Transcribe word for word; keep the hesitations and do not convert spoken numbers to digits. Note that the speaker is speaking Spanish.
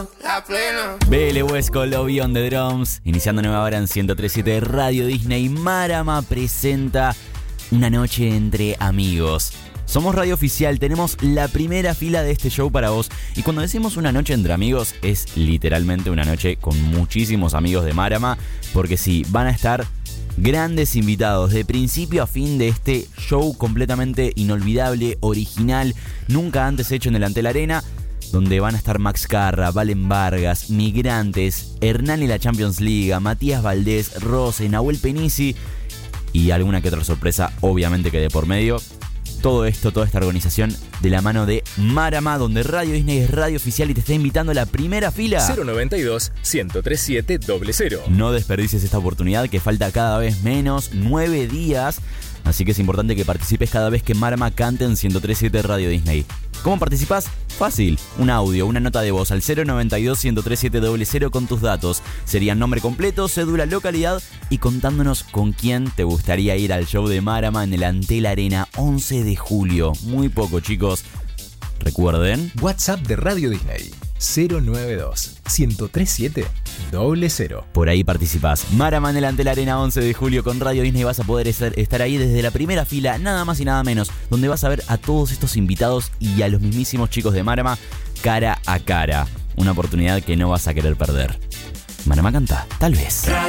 La plena. B L Huesco, Lobby on the Drums. Iniciando nueva hora en ciento tres punto siete Radio Disney. Marama presenta Una noche entre amigos. Somos radio oficial, tenemos la primera fila de este show para vos. Y cuando decimos una noche entre amigos, es literalmente una noche con muchísimos amigos de Marama. Porque sí, van a estar grandes invitados de principio a fin de este show completamente inolvidable, original, nunca antes hecho en el Antel Arena, donde van a estar Max Carra, Valen Vargas, Migrantes, Hernán y la Champions League, Matías Valdés, Rose, Nahuel Penisi y alguna que otra sorpresa, obviamente que de por medio. Todo esto, toda esta organización de la mano de Marama, donde Radio Disney es radio oficial y te está invitando a la primera fila. cero noventa y dos, ciento treinta y siete, cero cero. No desperdicies esta oportunidad, que falta cada vez menos, nueve días. Así que es importante que participes cada vez que Marama cante en ciento tres punto siete Radio Disney. ¿Cómo participás? Fácil, un audio, una nota de voz al cero noventa y dos, ciento treinta y siete, cero cero con tus datos. Serían nombre completo, cédula, localidad y contándonos con quién te gustaría ir al show de Marama en el Antel Arena once de julio. Muy poco, chicos. Recuerden, WhatsApp de Radio Disney cero noventa y dos, ciento treinta y siete, cero cero. por ahí participás. Marama en el Antel Arena once de julio con Radio Disney. Vas a poder estar, estar ahí desde la primera fila, nada más y nada menos, donde vas a ver a todos estos invitados y a los mismísimos chicos de Marama cara a cara. Una oportunidad que no vas a querer perder. Marama canta, tal vez.